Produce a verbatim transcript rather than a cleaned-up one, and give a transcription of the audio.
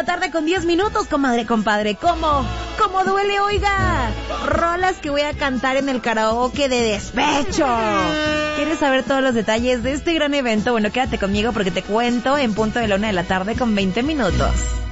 tarde con diez minutos, comadre, compadre. ¿Cómo? ¿Cómo duele, oiga? Rolas que voy a cantar en el karaoke de despecho. ¿Quieres saber todos los detalles de este gran evento? Bueno, quédate conmigo porque te cuento en punto de la una de la tarde con veinte minutos.